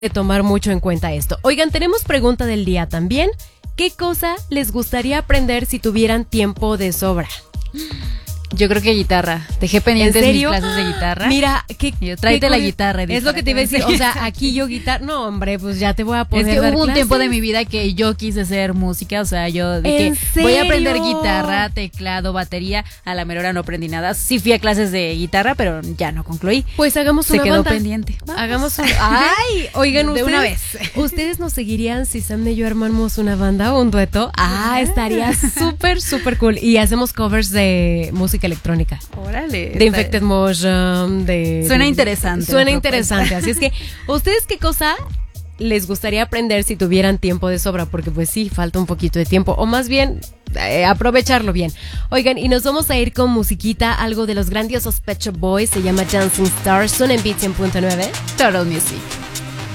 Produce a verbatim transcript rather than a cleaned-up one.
de tomar mucho en cuenta esto. Oigan, tenemos pregunta del día también. ¿Qué cosa les gustaría aprender si tuvieran tiempo de sobra? Yo creo que guitarra. Dejé pendientes mis clases de guitarra. Mira, que tráete la guitarra. Es lo que te iba a decir. O sea, aquí yo guitarra. No, hombre, pues ya te voy a poner. Es que dar hubo un clases. tiempo de mi vida que yo quise hacer música. O sea, yo dije, ¿En serio? voy a aprender guitarra, teclado, batería. A la mera hora no aprendí nada. Sí fui a clases de guitarra, pero ya no concluí. Pues hagamos Se una quedó banda. pendiente. Vamos. Hagamos un. Ay, oigan, de ustedes, una vez. ¿Ustedes nos seguirían si Sam y yo armamos una banda o un dueto? Ah, estaría súper, súper cool. Y hacemos covers de música electrónica. Órale. De Infected Motion, de... Suena de, interesante. Suena interesante, así es que, ¿ustedes qué cosa les gustaría aprender si tuvieran tiempo de sobra? Porque pues sí, falta un poquito de tiempo, o más bien, eh, aprovecharlo bien. Oigan, y nos vamos a ir con musiquita, algo de los grandiosos Pet Shop Boys, se llama Dancing Stars, son en Beats cien punto nueve. Total Music.